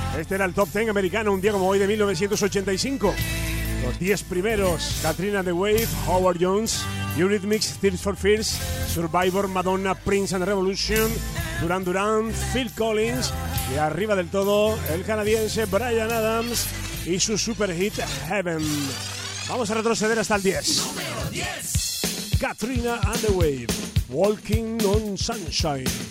Este era el Top 10 americano, un día como hoy de 1985. Los 10 primeros: Katrina and the Wave, Howard Jones, Eurythmics, Tears for Fears, Survivor, Madonna, Prince and the Revolution, Duran Duran, Phil Collins, y arriba del todo el canadiense Bryan Adams y su super hit Heaven. Vamos a retroceder hasta el 10. Número 10. Katrina and the Wave, Walking on Sunshine.